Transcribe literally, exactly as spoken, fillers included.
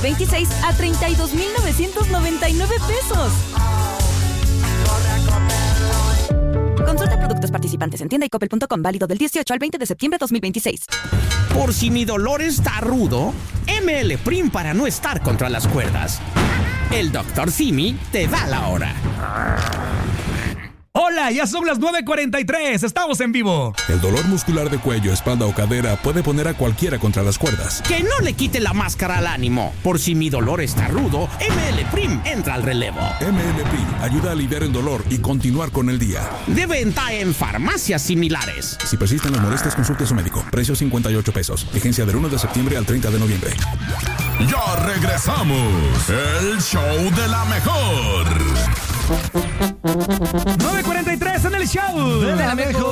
veintiséis a treinta y dos mil novecientos noventa y nueve pesos. Consulta productos participantes en tienda y coppel punto com, válido del dieciocho al veinte de septiembre de dos mil veintiséis. Por si mi dolor está rudo, M L Prim para no estar contra las cuerdas. El doctor Simi te da la hora. Hola, ya son las nueve cuarenta y tres, estamos en vivo. El dolor muscular de cuello, espalda o cadera puede poner a cualquiera contra las cuerdas. Que no le quite la máscara al ánimo. Por si mi dolor está rudo, M L Prim entra al relevo. M L Prim ayuda a aliviar el dolor y continuar con el día. De venta en farmacias similares. Si persisten las molestias, consulte a su médico. Precio cincuenta y ocho pesos. Vigencia del uno de septiembre al treinta de noviembre. Ya regresamos. El show de la mejor. nueve cuarenta y tres en el show de la mejor.